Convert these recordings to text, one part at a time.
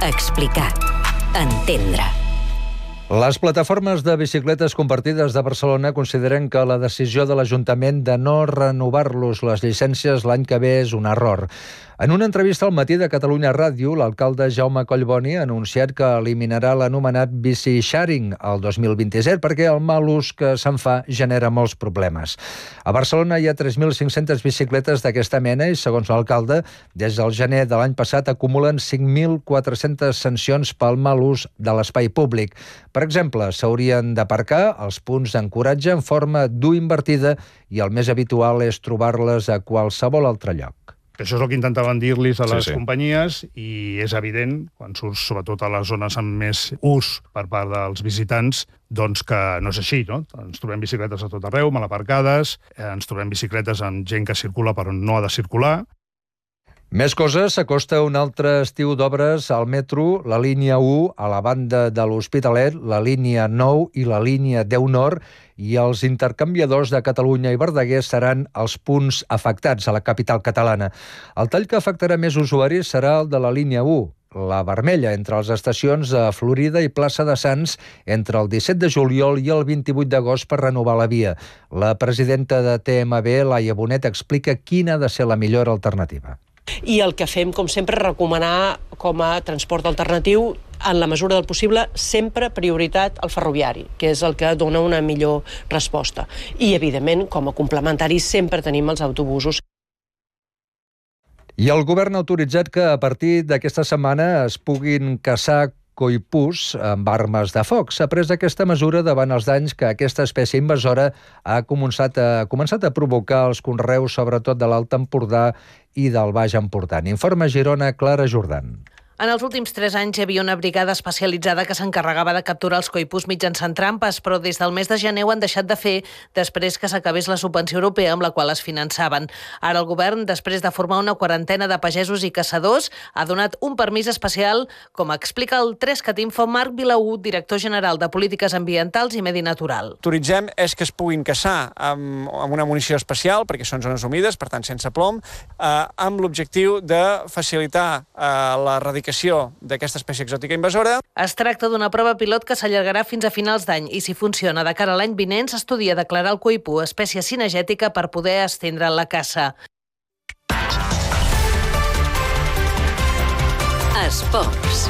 explicar, entendre. Les plataformes de bicicletes compartides de Barcelona consideren que la decisió de l'Ajuntament de no renovar-los les llicències l'any que ve és un error. En una entrevista al Matí de Catalunya Ràdio, l'alcalde Jaume Collboni ha anunciat que eliminarà l'anomenat bici sharing el 2027 perquè el mal ús que se'n fa genera molts problemes. A Barcelona hi ha 3.500 bicicletes d'aquesta mena i, segons l'alcalde, des del gener de l'any passat acumulen 5.400 sancions pel mal ús de l'espai públic. Per exemple, s'haurien d'aparcar als punts d'ancoratge en forma d'U invertida i el més habitual és trobar-les a qualsevol altre lloc. Això és el que intentaven dir-los a les companyies i és evident, quan surts sobretot a les zones amb més ús per part dels visitants, doncs que no és així, no? Ens trobem bicicletes a tot arreu, mal aparcades, ens trobem bicicletes amb gent que circula per on no ha de circular. Més coses, s'acosta un altre estiu d'obres al metro, la línia 1 a la banda de l'Hospitalet, la línia 9 i la línia 10 Nord, i els intercanviadors de Catalunya i Verdaguer seran els punts afectats a la capital catalana. El tall que afectarà més usuaris serà el de la línia 1, la vermella, entre les estacions de Florida i Plaça de Sants, entre el 17 de juliol i el 28 d'agost per renovar la via. La presidenta de TMB, Laia Bonet, explica quina ha de ser la millor alternativa. I el que fem, com sempre, recomanar com a transport alternatiu, en la mesura del possible, sempre prioritat al ferroviari, que és el que dona una millor resposta. I, evidentment, com a complementari, sempre tenim els autobusos. I el govern ha autoritzat que a partir d'aquesta setmana es puguin caçar coipús amb armes de foc. S'ha pres aquesta mesura davant els danys que aquesta espècie invasora ha començat a provocar els conreus, sobretot de l'Alt Empordà i del Baix Empordà. Informa Girona, Clara Jordan. En els últims 3 anys hi havia una brigada especialitzada que s'encarregava de capturar els coipús mitjançant trampes, però des del mes de gener ho han deixat de fer després que s'acabés la subvenció europea amb la qual es finançaven. Ara el govern, després de formar una quarantena de pagesos i caçadors, ha donat un permís especial, com explica el 3CAT Info Marc Vilaú, director general de Polítiques Ambientals i Medi Natural. Autoritzem és que es puguin caçar amb una munició especial, perquè són zones humides, per tant sense plom, amb l'objectiu de facilitar l'erradicació d'aquesta espècie exòtica invasora. Es tracta d'una prova pilot que s'allargarà fins a finals d'any i, si funciona de cara a l'any vinent, s'estudia declarar el coipú espècie cinegètica per poder estendre la caça. Esports.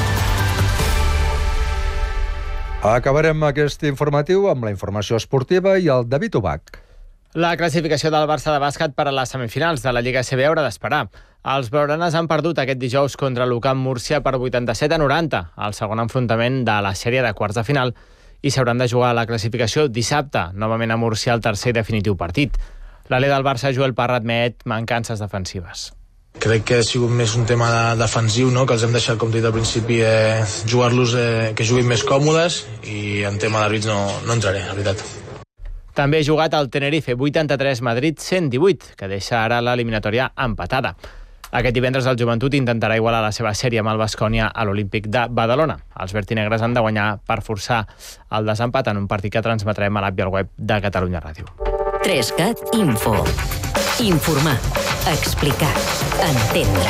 Acabarem aquest informatiu amb la informació esportiva i el David Ubach. La classificació del Barça de bàsquet per a les semifinals de la Lliga ACB haurà d'esperar. Els blaugranes han perdut aquest dijous contra l'UCAM Múrcia per 87-90, el segon enfrontament de la sèrie de quarts de final, i s'hauran de jugar a la classificació dissabte, novament a Múrcia, el tercer i definitiu partit. L'alè del Barça, Joel Parra, admet mancances defensives. Crec que ha sigut més un tema defensiu, no? Que els hem deixat, com dit al principi, jugar-los que juguin més còmodes, i en tema d'àrbits no entraré, la veritat. També ha jugat el Tenerife 83, Madrid 118, que deixa ara l'eliminatòria empatada. Aquest divendres el Joventut intentarà igualar la seva sèrie amb el Baskonia a l'Olímpic de Badalona. Els vertinegres han de guanyar per forçar el desempat en un partit que transmetrem a l'app i al web de Catalunya Ràdio. 3CAT Info. Informar, explicar, entendre.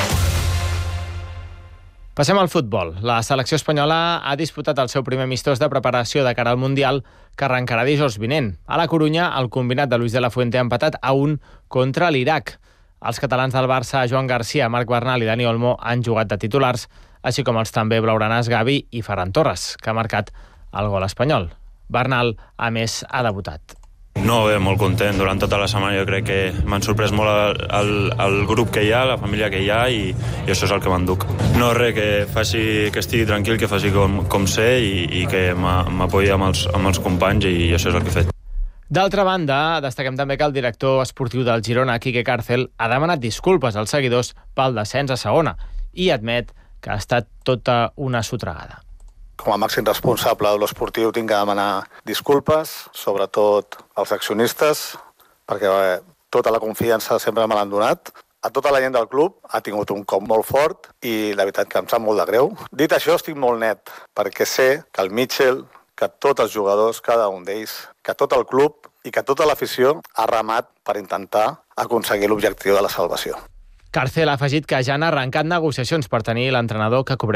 Passem al futbol. La selecció espanyola ha disputat el seu primer amistós de preparació de cara al Mundial, que arrencarà dijous vinent. A la Corunya, el combinat de Luis de la Fuente ha empatat a 1 contra l'Iraq. Els catalans del Barça, Joan Garcia, Marc Bernal i Dani Olmo, han jugat de titulars, així com els també blaugranes Gavi i Ferran Torres, que ha marcat el gol espanyol. Bernal, a més, ha debutat. No, bé, molt content. Durant tota la setmana jo crec que m'han sorprès molt el grup que hi ha, la família que hi ha, i això és el que m'enduc. No, res, que estigui tranquil, que faci com sé i que m'apoyi amb els companys, i això és el que he fet. D'altra banda, destaquem també que el director esportiu del Girona, Quique Cárcel, ha demanat disculpes als seguidors pel descens a segona i admet que ha estat tota una sotragada. Com a màxim responsable de l'esportiu tinc que demanar disculpes, sobretot als accionistes, perquè tota la confiança sempre me l'han donat. A tota la gent del club ha tingut un cop molt fort i la veritat que em sap molt de greu. Dit això, estic molt net, perquè sé que el Mitchell, que tots els jugadors, cada un d'ells, que tot el club i que tota l'afició ha remat per intentar aconseguir l'objectiu de la salvació. Cárcel ha afegit que ja han arrencat negociacions per tenir l'entrenador que cobreix